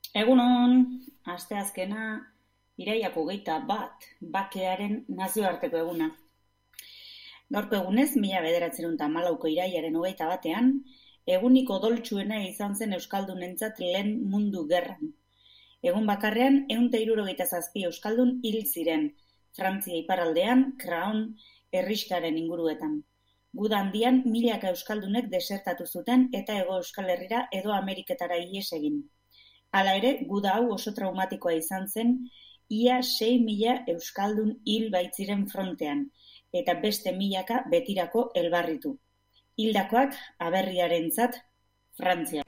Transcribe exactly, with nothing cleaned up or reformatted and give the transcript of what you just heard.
Egunon, asteazkena, irailak hogeita bat, bakearen nazioarteko eguna. Gaurko egunez, mila bederatziehun eta hamalauko irailaren hogeita batean, egunik odoltsuena izan zen euskaldunentzat lehen mundu gerran. Egun bakarrean, ehun eta hirurogeita zazpi euskaldun hil ziren, Frantzia iparraldean, Craon herrixkaren inguruetan. Guda handian, milaka euskaldunek desertatu zuten eta Hego Euskal Herrira edo Ameriketara ihes egin. Hala ere, guda hau oso traumatikoa izan zen, ia sei mila euskaldun hil baitziren frontean, eta beste milaka betirako elbarritu. Hildakoak aberriarentzat Frantzia.